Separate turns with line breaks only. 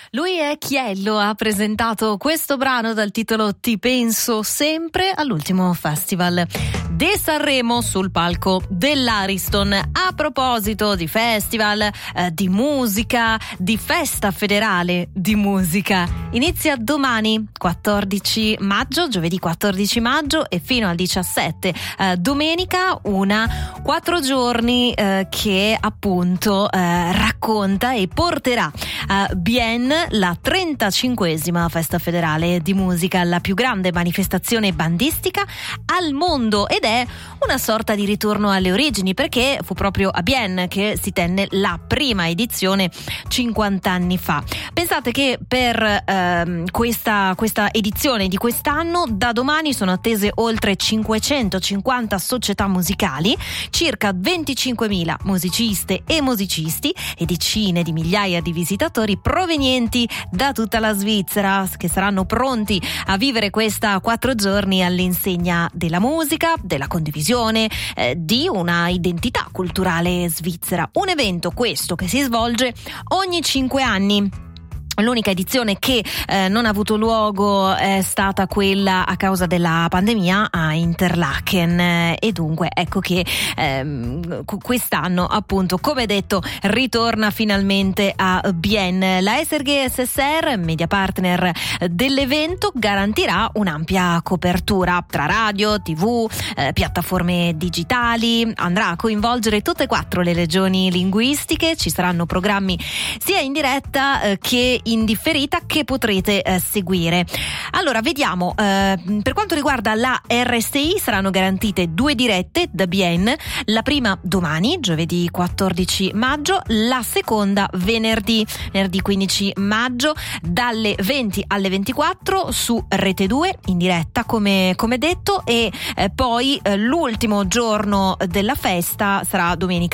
Lui è Chiello, ha presentato questo brano dal titolo Ti penso sempre all'ultimo festival de Sanremo sul palco dell'Ariston. A proposito di festival, di musica, di festa federale di musica, inizia domani 14 maggio, giovedì 14 maggio e fino al 17 domenica, 4 giorni che appunto racconta e porterà a Bienne la 35esima festa federale di musica, la più grande manifestazione bandistica al mondo, ed è una sorta di ritorno alle origini, perché fu proprio a Bienne che si tenne la prima edizione 50 anni fa. Pensate che per questa edizione di quest'anno da domani sono attese oltre 550 società musicali, circa 25.000 musiciste e musicisti e decine di migliaia di visitatori provenienti da tutta la Svizzera, che saranno pronti a vivere questa 4 giorni all'insegna della musica, della condivisione, di una identità culturale svizzera. Un evento questo che si svolge ogni 5 anni. L'unica edizione che non ha avuto luogo è stata quella a causa della pandemia a Interlaken, e dunque ecco che quest'anno appunto, come detto, ritorna finalmente a Bienne. La SRG SSR, media partner dell'evento, garantirà un'ampia copertura tra radio, TV, piattaforme digitali. Andrà a coinvolgere tutte e 4 le regioni linguistiche. Ci saranno programmi sia in diretta che in differita che potrete seguire. Allora vediamo, per quanto riguarda la RSI saranno garantite 2 dirette da Bienne, la prima domani, giovedì 14 maggio, la seconda venerdì 15 maggio dalle 20 alle 24 su Rete 2 in diretta come detto, e poi l'ultimo giorno della festa sarà domenica